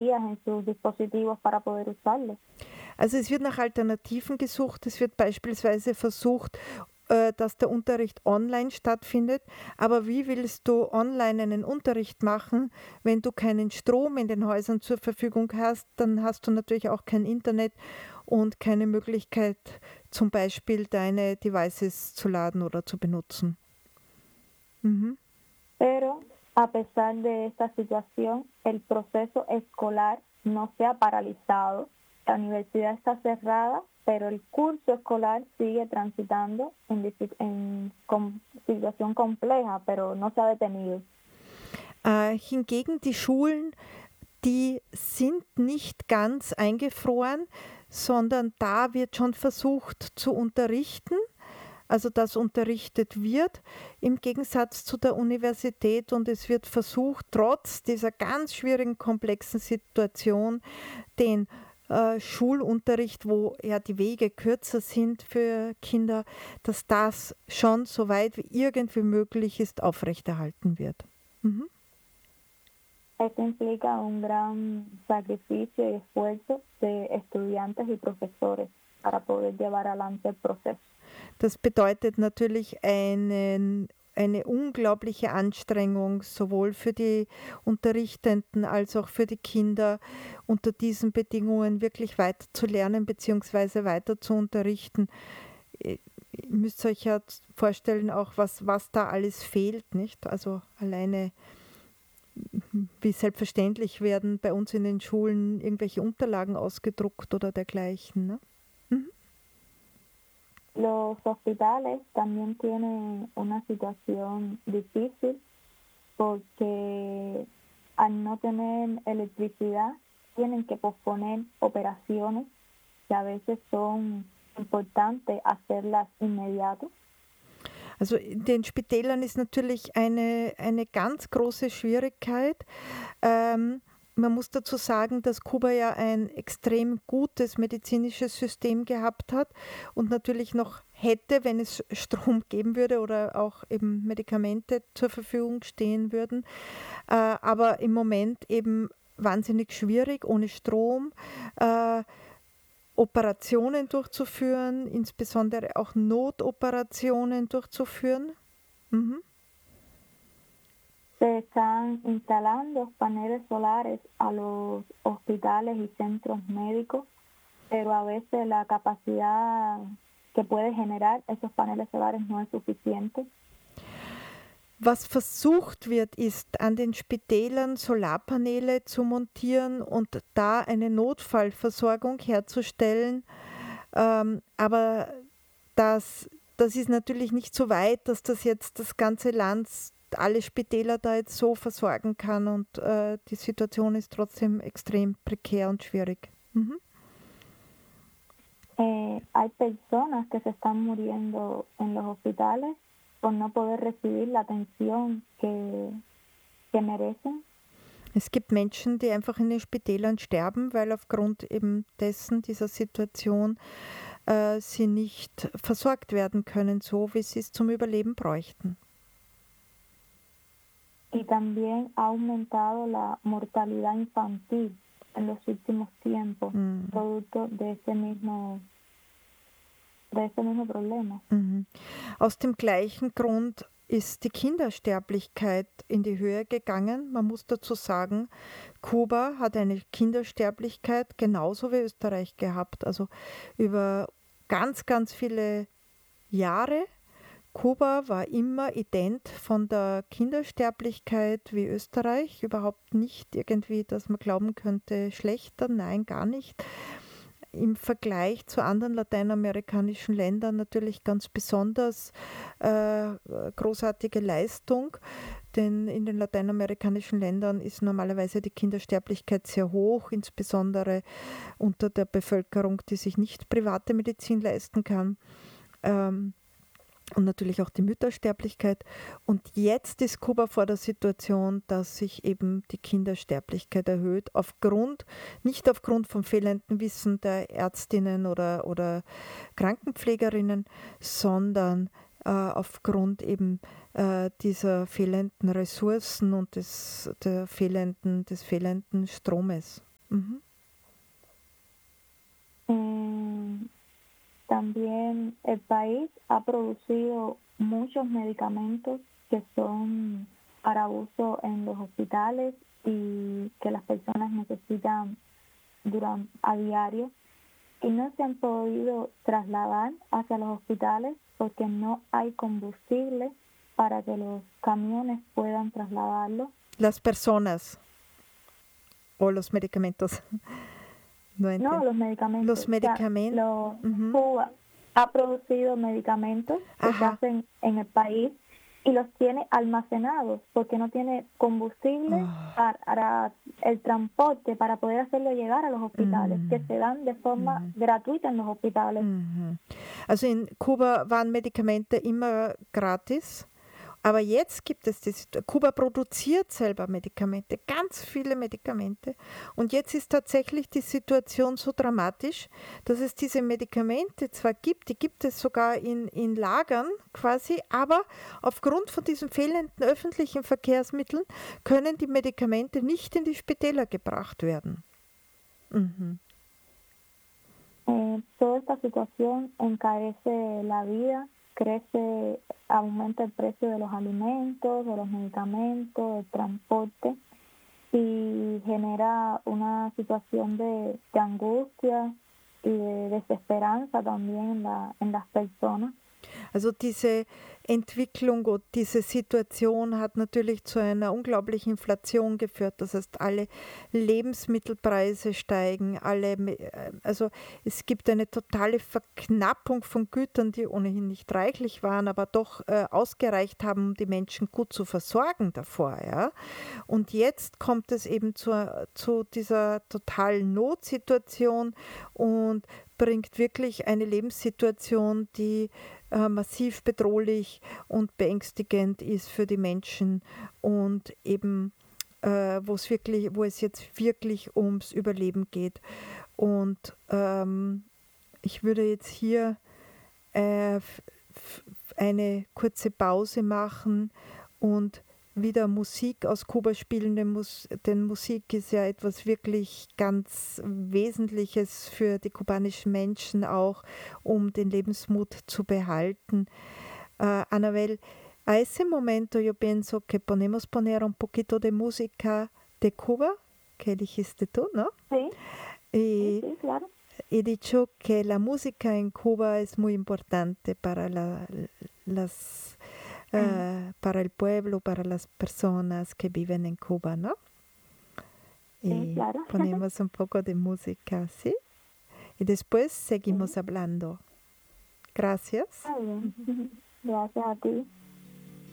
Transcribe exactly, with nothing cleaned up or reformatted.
tecnologías en sus dispositivos para poder usarlos. Also es wird nach Alternativen gesucht. Es wird beispielsweise versucht, äh, dass der Unterricht online stattfindet. Aber wie willst du online einen Unterricht machen, wenn du keinen Strom in den Häusern zur Verfügung hast? Dann hast du natürlich auch kein Internet und keine Möglichkeit, zum Beispiel deine Devices zu laden oder zu benutzen. Mhm. Pero a pesar de esta situación, el proceso escolar no se ha paralizado. La universidad está cerrada, pero el curso escolar sigue transitando en, difi- en com- situación compleja, pero no se ha detenido. Äh, hingegen die Schulen, die sind nicht ganz eingefroren, sondern da wird schon versucht zu unterrichten, also dass unterrichtet wird, im Gegensatz zu der Universität. Und es wird versucht, trotz dieser ganz schwierigen, komplexen Situation, den äh, Schulunterricht, wo ja die Wege kürzer sind für Kinder, dass das schon so weit wie irgendwie möglich ist, aufrechterhalten wird. Mhm. Esto implica un gran sacrificio y esfuerzo de estudiantes y profesores para poder llevar adelante el proceso. Das bedeutet natürlich einen, eine unglaubliche Anstrengung, sowohl für die Unterrichtenden als auch für die Kinder, unter diesen Bedingungen wirklich weiter zu lernen bzw. weiter zu unterrichten. Ihr müsst euch ja vorstellen, auch was, was da alles fehlt, nicht? Also alleine, wie selbstverständlich werden bei uns in den Schulen irgendwelche Unterlagen ausgedruckt oder dergleichen. Ne? Mhm. Los hospitales también tienen una situación difícil porque al no tener electricidad tienen que posponer operaciones que a veces son importantes hacerlas inmediato. Also in den Spitälern ist natürlich eine, eine ganz große Schwierigkeit. Ähm, man muss dazu sagen, dass Kuba ja ein extrem gutes medizinisches System gehabt hat und natürlich noch hätte, wenn es Strom geben würde oder auch eben Medikamente zur Verfügung stehen würden. Äh, aber im Moment eben wahnsinnig schwierig, ohne Strom. Äh, Operationen durchzuführen, insbesondere auch Notoperationen durchzuführen. Mhm. Se están instalando paneles solares a los hospitales y centros médicos, pero a veces la capacidad que puede generar esos paneles solares no es suficiente. Was versucht wird, ist an den Spitälern Solarpaneele zu montieren und da eine Notfallversorgung herzustellen. Ähm, aber das, das ist natürlich nicht so weit, dass das jetzt das ganze Land, alle Spitäler da jetzt so versorgen kann und äh, die Situation ist trotzdem extrem prekär und schwierig. Mhm. Eh, hay personas que se están muriendo en los hospitales por no poder recibir la atención que, que merecen. Es gibt Menschen, die einfach in den Spitälern sterben, weil aufgrund eben dessen, dieser Situation, äh, sie nicht versorgt werden können, so wie sie es zum Überleben bräuchten. Y también ha aumentado la mortalidad infantil en los últimos tiempos, Mhm. producto de ese mismo, de ese mismo problema. Mhm. Aus dem gleichen Grund ist die Kindersterblichkeit in die Höhe gegangen. Man muss dazu sagen, Kuba hat eine Kindersterblichkeit genauso wie Österreich gehabt. Also über ganz, ganz viele Jahre. Kuba war immer ident von der Kindersterblichkeit wie Österreich. Überhaupt nicht irgendwie, dass man glauben könnte, schlechter. Nein, gar nicht. Im Vergleich zu anderen lateinamerikanischen Ländern natürlich ganz besonders äh, großartige Leistung, denn in den lateinamerikanischen Ländern ist normalerweise die Kindersterblichkeit sehr hoch, insbesondere unter der Bevölkerung, die sich nicht private Medizin leisten kann. Ähm, Und natürlich auch die Müttersterblichkeit. Und jetzt ist Kuba vor der Situation, dass sich eben die Kindersterblichkeit erhöht, aufgrund, nicht aufgrund vom fehlenden Wissen der Ärztinnen oder, oder Krankenpflegerinnen, sondern äh, aufgrund eben äh, dieser fehlenden Ressourcen und des, der fehlenden, des fehlenden Stromes. Uh-huh. Eh, también el país ha producido muchos medicamentos que son para uso en los hospitales y que las personas necesitan durante, a diario, y no se han podido trasladar hacia los hospitales porque no hay combustible para que los camiones puedan trasladarlo. Las personas o los medicamentos. No, no los medicamentos. Los medicamentos. O sea, lo, uh-huh. Cuba ha producido medicamentos que Ajá. se hacen en el país y los tiene almacenados porque no tiene combustible oh. para, para el transporte para poder hacerlo llegar a los hospitales, mm. que se dan de forma mm. gratuita en los hospitales. Mhm. Also in Kuba waren Medikamente immer gratis, aber jetzt gibt es die Situation, Kuba produziert selber Medikamente, ganz viele Medikamente, und jetzt ist tatsächlich die Situation so dramatisch, dass es diese Medikamente zwar gibt, die gibt es sogar in, in Lagern quasi, aber aufgrund von diesen fehlenden öffentlichen Verkehrsmitteln können die Medikamente nicht in die Spitäler gebracht werden. Mhm. Eh, toda esta situación encarece la vida, crece, aumenta el precio de los alimentos, de los medicamentos, del transporte, y genera una situación de, de angustia y de desesperanza también en, la, en las personas. Also diese Entwicklung und diese Situation hat natürlich zu einer unglaublichen Inflation geführt. Das heißt, alle Lebensmittelpreise steigen, alle, also es gibt eine totale Verknappung von Gütern, die ohnehin nicht reichlich waren, aber doch äh, ausgereicht haben, um die Menschen gut zu versorgen davor. Ja? Und jetzt kommt es eben zu, zu dieser totalen Notsituation und bringt wirklich eine Lebenssituation, die äh, massiv bedrohlich und beängstigend ist für die Menschen und eben äh, wo es wirklich, wo es jetzt wirklich ums Überleben geht. Und ähm, ich würde jetzt hier äh, f- f- eine kurze Pause machen und wieder Musik aus Kuba spielen, denn, Mus- denn Musik ist ja etwas wirklich ganz Wesentliches für die kubanischen Menschen auch, um den Lebensmut zu behalten. Uh, Anabel, a ese momento yo pienso que podemos poner un poquito de música de Cuba, que dijiste tú, ¿no? Sí, Y sí, sí, claro. he dicho que la música en Cuba es muy importante para la, las Uh, para el pueblo, para las personas que viven en Cuba, ¿no? Y Sí, claro. ponemos un poco de música, ¿sí? Y después seguimos Sí. hablando. Gracias. Muy bien. Gracias a ti.